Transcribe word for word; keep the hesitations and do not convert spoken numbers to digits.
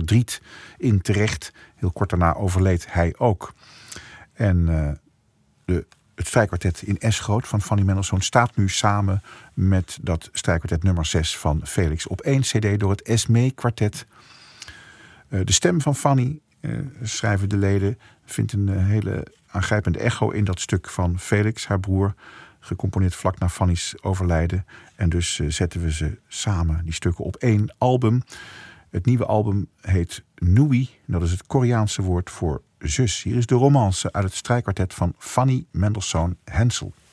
verdriet in terecht. Heel kort daarna overleed hij ook. En uh, de, het strijkkwartet in S-groot van Fanny Mendelssohn staat nu samen met dat strijkkwartet nummer zes van Felix op één cd door het Esmee-kwartet. Uh, de stem van Fanny, uh, schrijven de leden, vindt een uh, hele aangrijpende echo in dat stuk van Felix, haar broer, gecomponeerd vlak na Fanny's overlijden. En dus uh, zetten we ze samen, die stukken, op één album. Het nieuwe album heet Nui, dat is het Koreaanse woord voor zus. Hier is de romance uit het strijkkwartet van Fanny Mendelssohn Hensel.